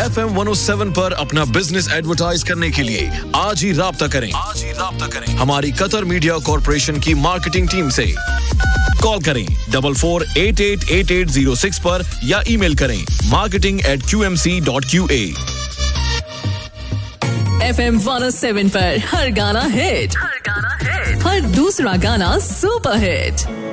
FM 107 पर अपना business advertise करने के लिए आज ही राब्ता करें हमारी कतर मीडिया कॉर्पोरेशन की मार्केटिंग टीम से। कॉल करें 44888806 पर या ईमेल करें marketing@qmc.qa। FM 107 पर हर गाना हिट, हर दूसरा गाना सुपर हिट।